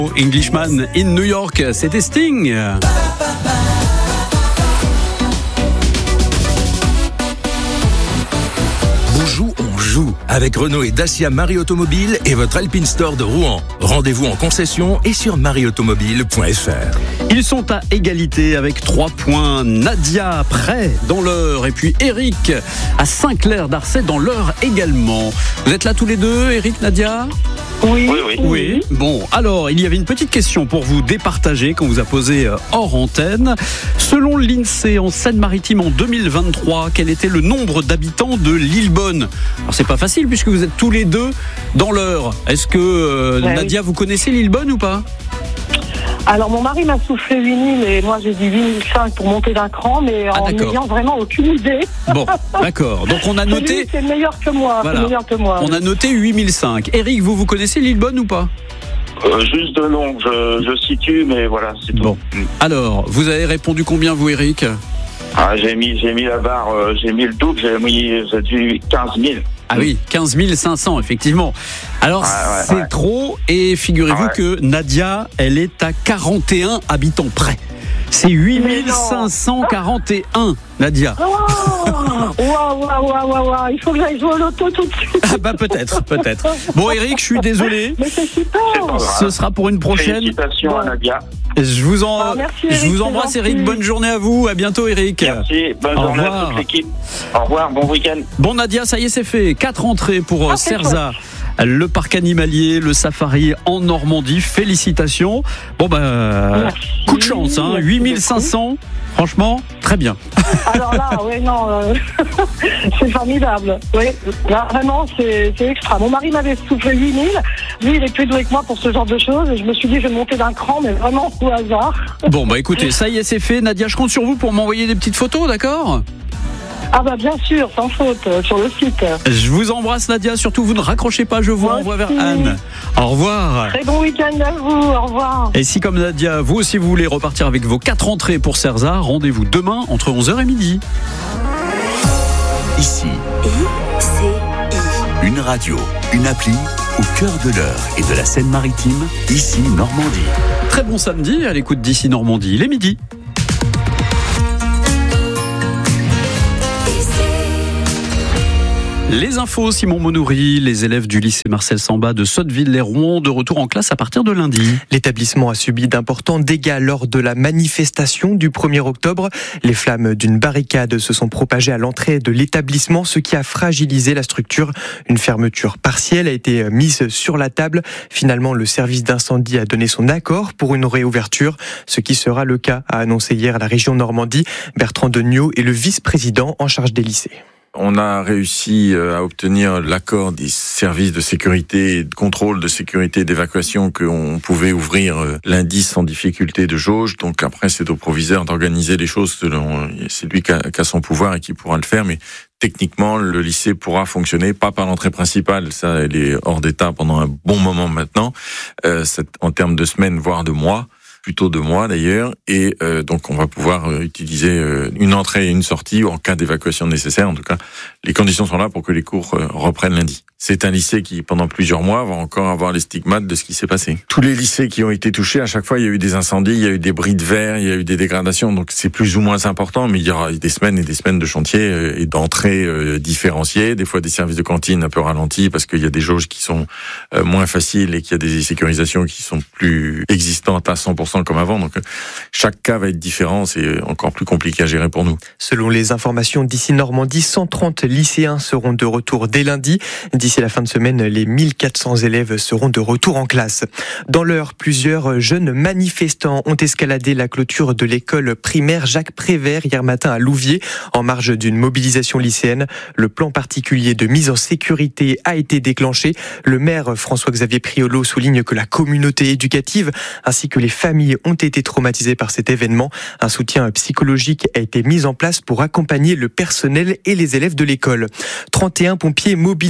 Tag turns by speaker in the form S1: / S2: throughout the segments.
S1: Englishman in New York, c'était Sting.
S2: On joue avec Renault et Dacia Marie Automobile et votre Alpine Store de Rouen. Rendez-vous en concession et sur marieautomobile.fr.
S1: Ils sont à égalité avec 3 points. Nadia près dans l'heure et puis Eric à Saint-Clair-d'Arcet dans l'heure également. Vous êtes là tous les deux, Eric, Nadia ? Oui. Bon, alors, il y avait une petite question pour vous départager qu'on vous a posée hors antenne. Selon l'INSEE en Seine-Maritime en 2023, quel était le nombre d'habitants de Lillebonne ? Alors, c'est pas facile puisque vous êtes tous les deux dans l'heure. Est-ce que, Nadia, vous connaissez Lillebonne ou pas ?
S3: Alors, mon mari m'a soufflé 8000 et moi j'ai dit 8005 pour monter d'un cran, mais en n'ayant vraiment aucune idée.
S1: Bon, d'accord. Donc, on a noté...
S3: C'est meilleur que moi.
S1: Voilà.
S3: C'est meilleur que moi.
S1: On a noté 8005. Eric, vous connaissez Lillebonne ou pas ?
S4: Juste de nom, je situe, mais voilà, c'est tout.
S1: Bon. Alors, vous avez répondu combien, vous, Eric ?
S4: J'ai mis la barre, j'ai mis le double, j'ai dû 15 000.
S1: Ah oui, 15 500, effectivement. Alors, c'est trop. Et figurez-vous que Nadia, elle est à 41 habitants près. C'est 8541, Nadia.
S3: Waouh. Il faut que j'aille jouer au loto tout de suite.
S1: Ah bah peut-être. Bon, Eric, je suis désolé.
S3: Mais c'est super.
S1: Ce sera pour une prochaine.
S4: Félicitations à Nadia.
S1: Je vous
S3: merci, Eric,
S1: je vous embrasse, Eric. Bonne journée à vous. À bientôt, Eric.
S4: Merci. Bonne journée à toute l'équipe. Au revoir. Bon week-end.
S1: Bon, Nadia, ça y est, c'est fait. 4 entrées pour Cerza. Le parc animalier, le safari en Normandie. Félicitations. Bon, coup de chance, 8500. Franchement, très bien.
S3: Alors là, c'est formidable. Oui, là, vraiment, c'est extra. Mon mari m'avait soufflé 8000. Lui, il est plus doué que moi pour ce genre de choses. Et je me suis dit, je vais monter d'un cran, mais vraiment au hasard.
S1: Bon, écoutez, ça y est, c'est fait. Nadia, je compte sur vous pour m'envoyer des petites photos, d'accord ?
S3: Ah bien sûr, sans faute, sur le site.
S1: Je vous embrasse, Nadia. Surtout, vous ne raccrochez pas, je vous renvoie vers Anne. Au revoir.
S3: Très bon week-end à vous, au revoir.
S1: Et si, comme Nadia, vous aussi, vous voulez repartir avec vos 4 entrées pour Cerza, rendez-vous demain entre 11h et midi.
S5: Ici, une radio, une appli au cœur de l'heure et de la Seine-Maritime, ici Normandie.
S1: Très bon samedi à l'écoute d'ici Normandie, il est midi. Les infos, Simon Monoury, les élèves du lycée Marcel Samba de Sotteville-les-Rouen de retour en classe à partir de lundi.
S6: L'établissement a subi d'importants dégâts lors de la manifestation du 1er octobre. Les flammes d'une barricade se sont propagées à l'entrée de l'établissement, ce qui a fragilisé la structure. Une fermeture partielle a été mise sur la table. Finalement, le service d'incendie a donné son accord pour une réouverture, ce qui sera le cas, a annoncé hier la région Normandie. Bertrand Degnaud est le vice-président en charge des lycées.
S7: On a réussi à obtenir l'accord des services de sécurité et de contrôle de sécurité d'évacuation qu'on pouvait ouvrir lundi sans difficulté de jauge. Donc après, c'est au proviseur d'organiser les choses selon, c'est lui qui a son pouvoir et qui pourra le faire. Mais techniquement, le lycée pourra fonctionner, pas par l'entrée principale. Ça, elle est hors d'état pendant un bon moment maintenant, en termes de semaines, voire de mois. Plutôt 2 mois d'ailleurs, et donc on va pouvoir utiliser une entrée et une sortie en cas d'évacuation nécessaire. En tout cas, les conditions sont là pour que les cours reprennent lundi. C'est un lycée qui, pendant plusieurs mois, va encore avoir les stigmates de ce qui s'est passé. Tous les lycées qui ont été touchés, à chaque fois, il y a eu des incendies, il y a eu des bris de verre, il y a eu des dégradations, donc c'est plus ou moins important, mais il y aura des semaines et des semaines de chantier et d'entrées différenciées, des fois des services de cantine un peu ralentis parce qu'il y a des jauges qui sont moins faciles et qu'il y a des sécurisations qui sont plus existantes à 100% comme avant. Donc chaque cas va être différent, c'est encore plus compliqué à gérer pour nous.
S6: Selon les informations d'ici Normandie, 130 lycéens seront de retour dès lundi. D'ici la fin de semaine, les 1400 élèves seront de retour en classe. Dans l'heure, plusieurs jeunes manifestants ont escaladé la clôture de l'école primaire Jacques Prévert hier matin à Louviers, en marge d'une mobilisation lycéenne. Le plan particulier de mise en sécurité a été déclenché. Le maire François-Xavier Priolo souligne que la communauté éducative ainsi que les familles ont été traumatisées par cet événement. Un soutien psychologique a été mis en place pour accompagner le personnel et les élèves de l'école. 31 pompiers mobilisés, c'est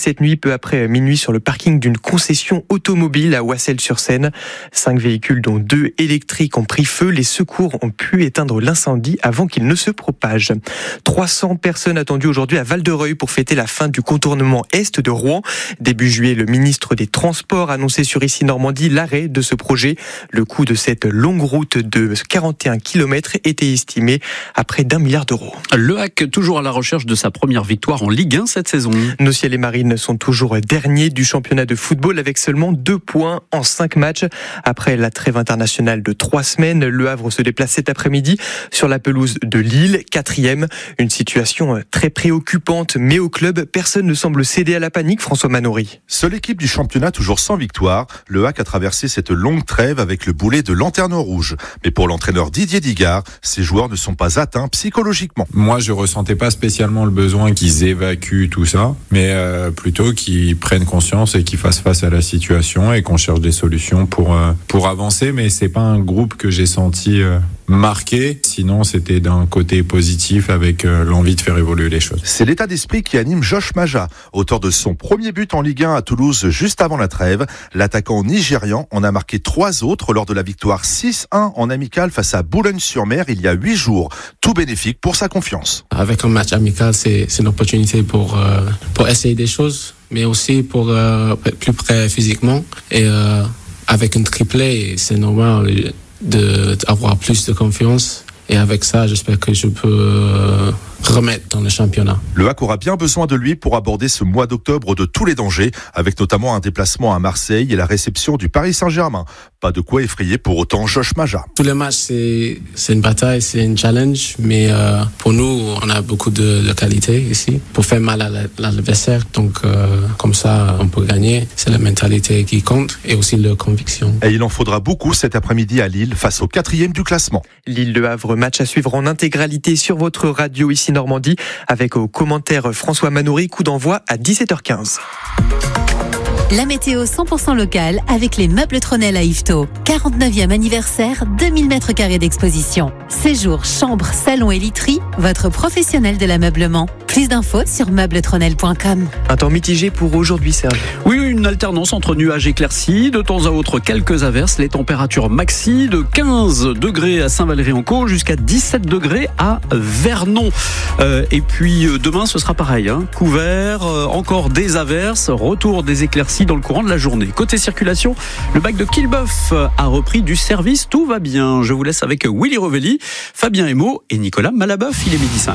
S6: cette nuit, peu après minuit, sur le parking d'une concession automobile à Oissel-sur-Seine. 5 véhicules, dont 2 électriques, ont pris feu. Les secours ont pu éteindre l'incendie avant qu'il ne se propage. 300 personnes attendues aujourd'hui à Val-de-Reuil pour fêter la fin du contournement est de Rouen. Début juillet, le ministre des Transports annonçait sur Ici Normandie l'arrêt de ce projet. Le coût de cette longue route de 41 km était estimé à près d'1 milliard d'euros.
S1: Le HAC, toujours à la recherche de sa première victoire en Ligue 1 cette saison.
S6: Nos Ciel et Marines sont toujours derniers du championnat de football avec seulement 2 points en 5 matchs. Après la trêve internationale de 3 semaines, Le Havre se déplace cet après-midi sur la pelouse de Lille, 4e. Une situation très préoccupante, mais au club, personne ne semble céder à la panique, François Manori.
S8: Seule équipe du championnat toujours sans victoire, le HAC a traversé cette longue trêve avec le boulet de Lanterne Rouge. Mais pour l'entraîneur Didier Digard, ces joueurs ne sont pas atteints psychologiquement.
S9: Moi, je ressentais pas spécialement le besoin qu'ils évacuent tout ça, mais plutôt qu'ils prennent conscience et qu'ils fassent face à la situation et qu'on cherche des solutions pour avancer. Mais c'est pas un groupe que j'ai senti marqué. Sinon, c'était d'un côté positif avec l'envie de faire évoluer les choses.
S8: C'est l'état d'esprit qui anime Josh Maja, auteur de son premier but en Ligue 1 à Toulouse juste avant la trêve. L'attaquant nigérian en a marqué 3 autres lors de la victoire 6-1 en amical face à Boulogne-sur-Mer il y a 8 jours. Tout bénéfique pour sa confiance.
S10: Avec un match amical, c'est une opportunité pour essayer des choses, mais aussi pour être plus près physiquement. Et avec un triplé, c'est normal d'avoir plus de confiance. Et avec ça, j'espère que je peux remettre dans le championnat.
S8: Le HAC aura bien besoin de lui pour aborder ce mois d'octobre de tous les dangers, avec notamment un déplacement à Marseille et la réception du Paris Saint-Germain. Pas de quoi effrayer pour autant Josh Maja.
S10: Tous les matchs, c'est une bataille, c'est un challenge, mais pour nous, on a beaucoup de qualité ici pour faire mal à l'adversaire. Donc, comme ça, on peut gagner. C'est la mentalité qui compte et aussi la conviction.
S8: Et il en faudra beaucoup cet après-midi à Lille face au 4e du classement.
S6: Lille-Le Havre, match à suivre en intégralité sur votre radio ici Normandie, avec aux commentaires François Manori, coup d'envoi à 17h15.
S11: La météo 100% locale avec les meubles Tronel à Yvetot. 49e anniversaire, 2000 m² d'exposition. Séjour, chambre, salon et literie, votre professionnel de l'ameublement. Plus d'infos sur meubletronel.com.
S6: Un temps mitigé pour aujourd'hui, Serge.
S1: Oui, une alternance entre nuages éclaircis, de temps à autre quelques averses, les températures maxi de 15 degrés à Saint-Valery-en-Caux jusqu'à 17 degrés à Vernon. Et puis demain, ce sera pareil, couvert, encore des averses, retour des éclaircies dans le courant de la journée. Côté circulation, le bac de Quillebeuf a repris du service, tout va bien. Je vous laisse avec Willy Rovelli, Fabien Emo et Nicolas Malabeuf, il est 12h05.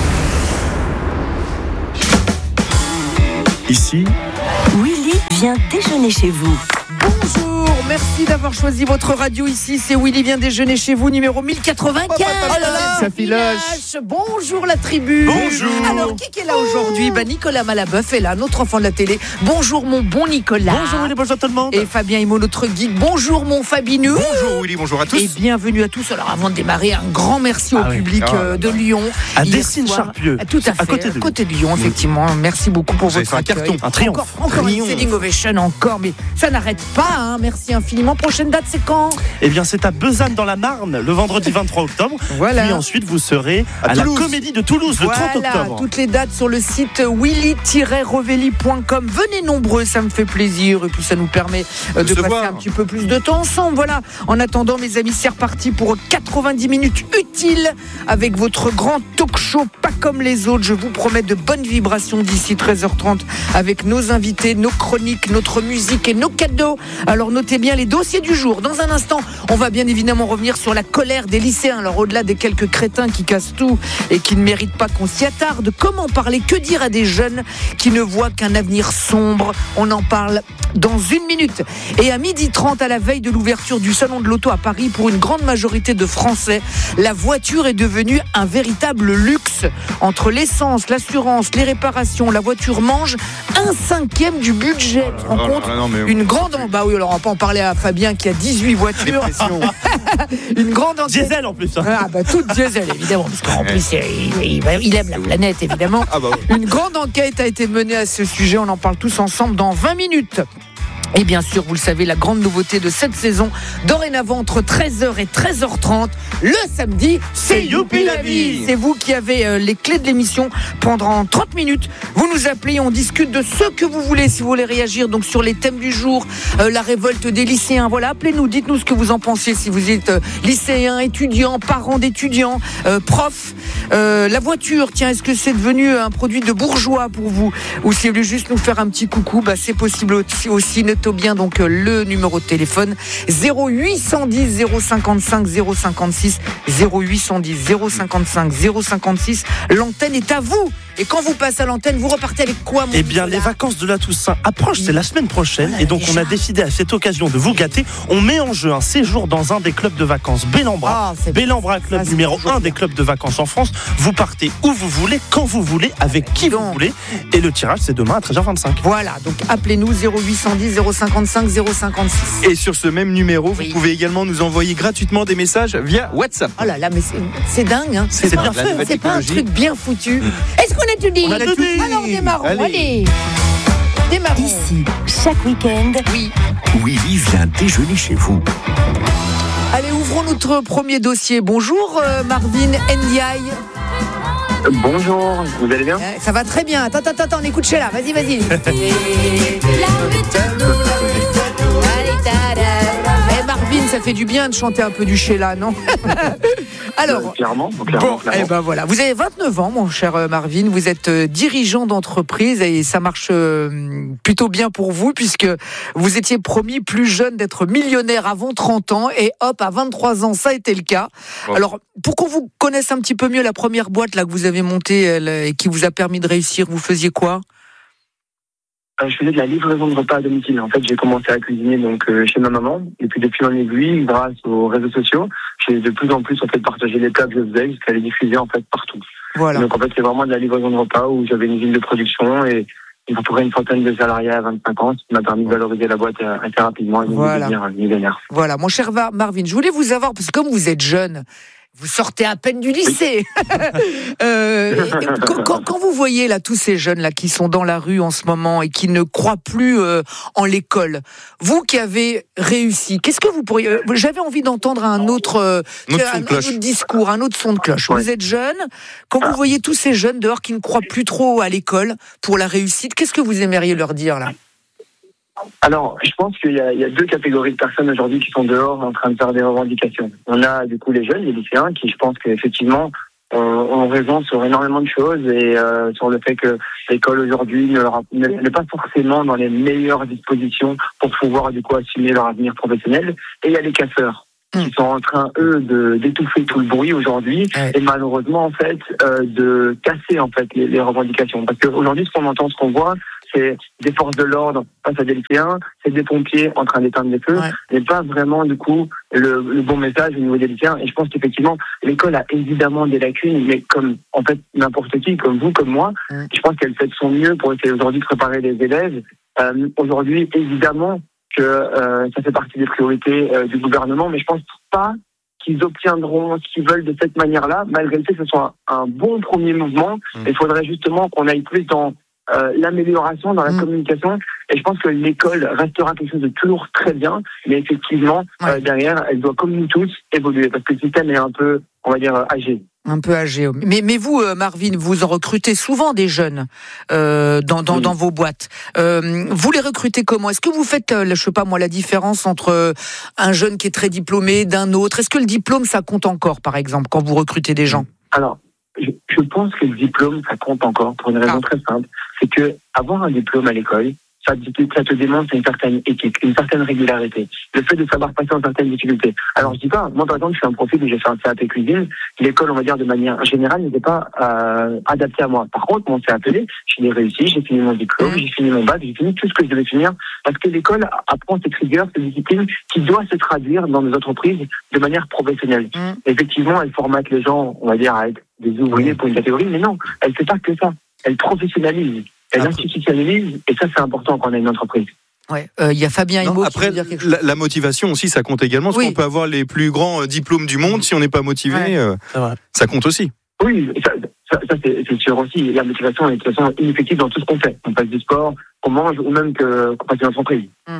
S5: Ici,
S12: Willy vient déjeuner chez vous.
S13: Bonjour, merci d'avoir choisi votre radio ici. C'est Willy vient déjeuner chez vous, numéro 1095.
S6: Oh là là, ça filoche.
S13: Bonjour la tribu.
S6: Bonjour.
S13: Alors, qui est là aujourd'hui ? Nicolas Malabeuf est là, notre enfant de la télé. Bonjour mon bon Nicolas.
S14: Bonjour Willy, bonjour tout le monde.
S13: Et Fabien Imo, notre geek. Bonjour mon Fabineux.
S14: Bonjour Willy, bonjour à tous.
S13: Et bienvenue à tous. Alors avant de démarrer, un grand merci au public de Lyon.
S14: À Dessines-Charpieu.
S13: Tout à fait, à côté de Lyon, effectivement. Merci beaucoup pour votre accueil.
S14: Un carton, un triomphe.
S13: Encore une standing ovation, encore, mais ça n'arrête pas. Merci infiniment. Prochaine date, c'est quand ?
S14: Eh bien, c'est à Besanne dans la Marne, le vendredi 23 octobre.
S13: Voilà.
S14: Puis ensuite, vous serez à la Comédie de Toulouse, le 30 octobre.
S13: Toutes les dates sur le site willy-rovelli.com. Venez nombreux, ça me fait plaisir. Et puis, ça nous permet de passer un petit peu plus de temps ensemble. Voilà. En attendant, mes amis, c'est reparti pour 90 minutes utiles avec votre grand talk show, pas comme les autres. Je vous promets de bonnes vibrations d'ici 13h30 avec nos invités, nos chroniques, notre musique et nos cadeaux. Alors, notez bien les dossiers du jour. Dans un instant, on va bien évidemment revenir sur la colère des lycéens. Alors au-delà des quelques crétins qui cassent tout et qui ne méritent pas qu'on s'y attarde, comment parler, que dire à des jeunes qui ne voient qu'un avenir sombre ? On en parle dans 1 minute. Et à 12h30, à la veille de l'ouverture du salon de l'auto à Paris, pour une grande majorité de Français, la voiture est devenue un véritable luxe. Entre l'essence, l'assurance, les réparations, la voiture mange 1/5 du budget. Tu te rends compte ? Une grande... Bah oui, alors on va pas en parler à Fabien qui a 18 voitures. Une grande enquête.
S14: Diesel en plus.
S13: Toute diesel évidemment, parce qu'en plus il aime la planète évidemment. Une grande enquête a été menée à ce sujet, on en parle tous ensemble dans 20 minutes. Et bien sûr, vous le savez, la grande nouveauté de cette saison, dorénavant entre 13h et 13h30, le samedi, c'est Youpi la vie. C'est vous qui avez les clés de l'émission pendant 30 minutes. Vous nous appelez, on discute de ce que vous voulez, si vous voulez réagir donc sur les thèmes du jour, la révolte des lycéens. Voilà, appelez-nous, dites-nous ce que vous en pensez, si vous êtes lycéen, étudiant, parent d'étudiants, prof. La voiture, tiens, est-ce que c'est devenu un produit de bourgeois pour vous? Ou si vous voulez juste nous faire un petit coucou, c'est possible aussi. Notez bien donc le numéro de téléphone 0810 055 056 0810 055 056. L'antenne est à vous. Et quand vous passez à l'antenne, vous repartez avec quoi, mon
S14: Nicolas ? Les vacances de la Toussaint approchent, c'est la semaine prochaine. Et donc, on a décidé à cette occasion de vous gâter. On met en jeu un séjour dans un des clubs de vacances Bellambra. Bellambra, club numéro 1 des clubs de vacances en France. Vous partez où vous voulez, quand vous voulez, avec qui vous voulez. Et le tirage, c'est demain à 13h25.
S13: Voilà, donc appelez-nous 0810 055 056.
S15: Et sur ce même numéro, vous pouvez également nous envoyer gratuitement des messages via WhatsApp.
S13: Oh là là, mais c'est dingue, hein.
S14: C'est bien fait.
S13: C'est pas un truc bien foutu. Est-ce qu'on a tout dit?
S14: On a tout dit.
S13: Alors démarrons, allez. Démarrons.
S12: Ici, chaque week-end,
S5: Willy vient déjeuner chez vous.
S13: Allez, ouvrons notre premier dossier. Bonjour Marvin Ndiaye.
S16: Bonjour, vous allez bien?
S13: Ça va très bien. Attends, on écoute Sheila. Vas-y. Marvin, ça fait du bien de chanter un peu du Sheila, non? Alors,
S16: clairement.
S13: Eh ben voilà. Vous avez 29 ans, mon cher Marvin. Vous êtes dirigeant d'entreprise et ça marche plutôt bien pour vous puisque vous étiez promis plus jeune d'être millionnaire avant 30 ans et hop, à 23 ans, ça a été le cas. Ouais. Alors, pour qu'on vous connaisse un petit peu mieux, la première boîte là que vous avez montée et qui vous a permis de réussir, vous faisiez quoi?
S16: Je faisais de la livraison de repas à domicile. En fait, j'ai commencé à cuisiner donc chez ma maman. Et puis depuis en aiguille, grâce aux réseaux sociaux, j'ai de plus en plus partagé les plats que je faisais jusqu'à les diffuser partout. Voilà. Donc en fait, c'est vraiment de la livraison de repas où j'avais une usine de production et à peu près une centaine de salariés à 25 ans, ce qui m'a permis de valoriser la boîte assez rapidement et de devenir millionnaire.
S13: Voilà, mon cher Marvin, je voulais vous savoir, parce que comme vous êtes jeune, vous sortez à peine du lycée. Quand vous voyez là tous ces jeunes là qui sont dans la rue en ce moment et qui ne croient plus en l'école, vous qui avez réussi, qu'est-ce que vous pourriez... J'avais envie d'entendre un autre discours, un autre son de cloche. Ouais. Vous êtes jeune, quand vous voyez tous ces jeunes dehors qui ne croient plus trop à l'école pour la réussite, qu'est-ce que vous aimeriez leur dire là ?
S16: Alors, je pense qu'il y a deux catégories de personnes aujourd'hui qui sont dehors en train de faire des revendications. On a du coup les jeunes, les lycéens, qui je pense qu'effectivement ont raison sur énormément de choses et sur le fait que l'école aujourd'hui n'est pas forcément dans les meilleures dispositions pour pouvoir du coup assumer leur avenir professionnel. Et il y a les casseurs qui sont en train, eux, d'étouffer tout le bruit aujourd'hui et malheureusement, en fait, de casser en fait les revendications. Parce qu'aujourd'hui, ce qu'on entend, ce qu'on voit, c'est des forces de l'ordre face à des lycéens, c'est des pompiers en train d'éteindre les feux, mais pas vraiment du coup le bon message au niveau des lycéens. Et je pense qu'effectivement, l'école a évidemment des lacunes, mais comme en fait n'importe qui, comme vous, comme moi, je pense qu'elle fait de son mieux pour essayer aujourd'hui de préparer les élèves. Aujourd'hui, évidemment que ça fait partie des priorités du gouvernement, mais je pense pas qu'ils obtiendront ce qu'ils veulent de cette manière-là, malgré le fait que ce soit un bon premier mouvement. Il faudrait justement qu'on aille plus dans l'amélioration dans la communication, et je pense que l'école restera quelque chose de toujours très bien, mais effectivement derrière elle doit comme nous tous évoluer parce que le système est un peu, on va dire, âgé.
S13: Un peu âgé. Mais vous, Marvin, vous en recrutez souvent des jeunes dans vos boîtes. Vous les recrutez comment? Est-ce que vous faites, je sais pas moi, la différence entre un jeune qui est très diplômé d'un autre? Est-ce que le diplôme, ça compte encore, par exemple, quand vous recrutez des gens?
S16: Alors, je pense que le diplôme, ça compte encore pour une raison très simple. C'est que avoir un diplôme à l'école, ça te démontre une certaine éthique, une certaine régularité. Le fait de savoir passer en certaines difficultés. Alors, je dis pas, moi, par exemple, je suis un profil où j'ai fait un CAP cuisine. L'école, on va dire, de manière générale, n'était pas adaptée à moi. Par contre, mon CAP, je l'ai réussi, j'ai fini mon diplôme, j'ai fini mon bac, j'ai fini tout ce que je devais finir. Parce que l'école apprend cette rigueur, cette discipline qui doit se traduire dans nos entreprises de manière professionnelle. Effectivement, elle formate les gens, on va dire, à être des ouvriers pour une catégorie, mais non, elle fait pas que ça. Elle professionnalise. Elle institutionnalise, et ça c'est important quand on a une entreprise.
S13: Ouais, y a Fabien Himo qui veut dire quelque chose.
S15: La motivation aussi, ça compte également. Parce qu'on peut avoir les plus grands diplômes du monde, si on n'est pas motivé, ça compte aussi.
S16: Oui, ça c'est sûr aussi. La motivation est de toute façon ineffective dans tout ce qu'on fait. On fasse du sport, qu'on mange ou même qu'on fasse une entreprise.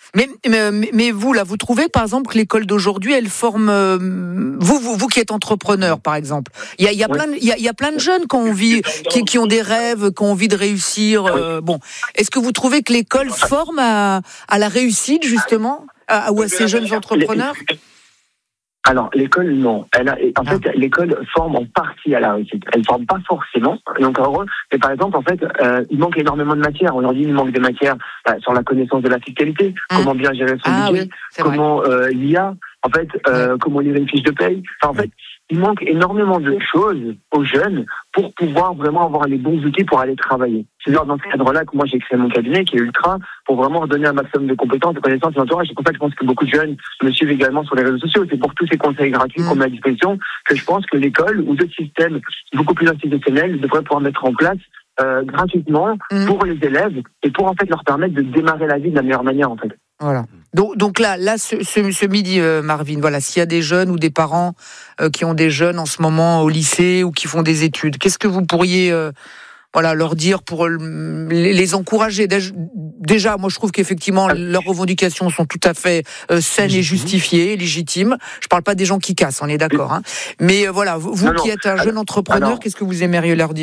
S13: Mais vous, là, vous trouvez, par exemple, que l'école d'aujourd'hui, elle forme... Vous qui êtes entrepreneur, par exemple, il y a plein de jeunes qui ont des rêves, qui ont envie de réussir. Bon, est-ce que vous trouvez que l'école forme à la réussite, justement, ou à ces jeunes entrepreneurs ?
S16: Alors, l'école, non. En fait, l'école forme en partie à la réussite. Elle ne forme pas forcément, donc heureux. Mais par exemple, en fait, il manque énormément de matières. Aujourd'hui, il manque des matières sur la connaissance de la fiscalité, comment bien gérer son budget, comment l'IA, en fait, comment lire une fiche de paye. Enfin, en fait, il manque énormément de choses aux jeunes pour pouvoir vraiment avoir les bons outils pour aller travailler. C'est dans ce cadre-là que moi j'ai créé mon cabinet qui est Ultra pour vraiment redonner un maximum de compétences, de connaissances et d'entourage. C'est pour ça que je pense que beaucoup de jeunes me suivent également sur les réseaux sociaux. C'est pour tous ces conseils gratuits qu'on met à disposition que je pense que l'école ou d'autres systèmes beaucoup plus institutionnels devraient pouvoir mettre en place gratuitement pour les élèves et pour en fait leur permettre de démarrer la vie de la meilleure manière en fait.
S13: Voilà. Donc là, ce midi, Marvin, voilà, s'il y a des jeunes ou des parents qui ont des jeunes en ce moment au lycée ou qui font des études, qu'est-ce que vous pourriez leur dire pour les encourager ? Déjà, moi, je trouve qu'effectivement, leurs revendications sont tout à fait saines et justifiées, légitimes. Je parle pas des gens qui cassent, on est d'accord. Hein. Mais voilà, vous qui êtes un jeune entrepreneur, qu'est-ce que vous aimeriez leur dire ?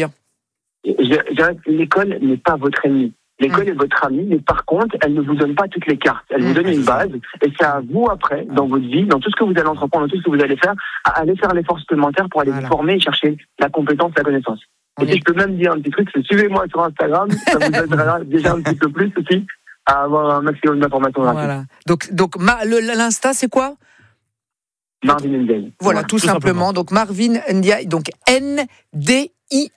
S16: L'école n'est pas votre ennemi. L'école est votre amie, mais par contre, elle ne vous donne pas toutes les cartes. Elle vous donne une base, et c'est à vous après, dans votre vie, dans tout ce que vous allez entreprendre, dans tout ce que vous allez faire, à aller faire l'effort supplémentaire pour aller vous former et chercher la compétence, la connaissance. Et si je peux même dire un petit truc, c'est suivez-moi sur Instagram, ça vous aidera déjà un petit peu plus aussi à avoir un maximum d'informations gratuites.
S13: Voilà. Donc l'Insta, c'est quoi ?
S16: Marvin Ndiaye.
S13: Voilà, tout simplement. Donc Marvin Ndiaye, donc Ndiaye.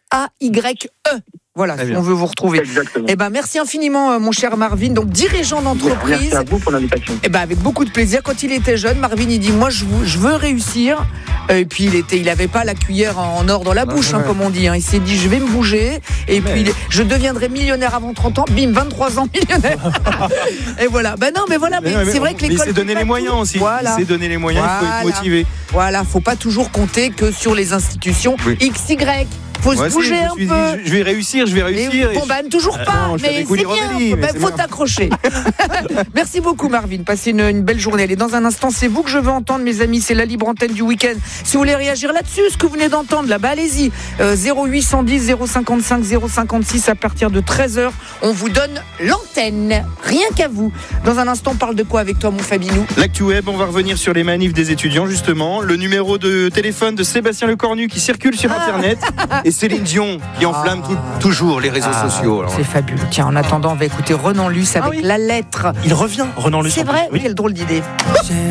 S13: Voilà, si on veut vous retrouver.
S16: Exactement.
S13: Merci infiniment, mon cher Marvin. Donc, dirigeant d'entreprise.
S16: Merci à vous pour l'invitation.
S13: Avec beaucoup de plaisir. Quand il était jeune, Marvin, il dit, moi, je veux réussir. Et puis, il avait pas la cuillère en or dans la bouche, comme on dit. Il s'est dit, je vais me bouger. Et puis, je deviendrai millionnaire avant 30 ans. Bim, 23 ans millionnaire. Et voilà. C'est vrai que l'école.
S15: Mais c'est donner les moyens aussi.
S13: Voilà.
S15: C'est donner les moyens, il faut être motivé.
S13: Voilà, faut pas toujours compter que sur les institutions XY. Faut se bouger un peu.
S15: Je vais réussir.
S13: Toujours pas, mais c'est bien. Faut t'accrocher. Merci beaucoup, Marvin. Passez une belle journée. Allez, dans un instant, c'est vous que je veux entendre, mes amis. C'est la libre antenne du week-end. Si vous voulez réagir là-dessus, ce que vous venez d'entendre, là, allez-y. 0810 055 056 à partir de 13h. On vous donne l'antenne. Rien qu'à vous. Dans un instant, on parle de quoi avec toi, mon Fabinou ?
S15: L'actu web, on va revenir sur les manifs des étudiants, justement. Le numéro de téléphone de Sébastien Lecornu qui circule sur Internet. Et Céline Dion qui enflamme toujours les réseaux sociaux.
S13: C'est fabuleux. Tiens, en attendant, on va écouter Renan Luce avec La Lettre.
S14: Il revient, Renan Luce.
S13: C'est vrai, quelle drôle d'idée.